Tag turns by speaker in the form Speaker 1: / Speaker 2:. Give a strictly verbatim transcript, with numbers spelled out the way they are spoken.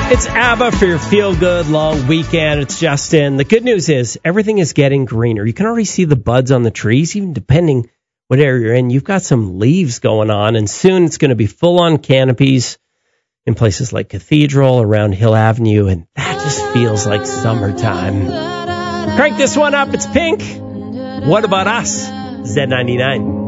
Speaker 1: It's ABBA for your feel-good long weekend. It's Justin. The good news is everything is getting greener. You can already see the buds on the trees, even depending what area you're in. You've got some leaves going on, and soon it's going to be full-on canopies in places like Cathedral, around Hill Avenue, and that just feels like summertime. Crank this one up. It's Pink. What about us? Z ninety-nine.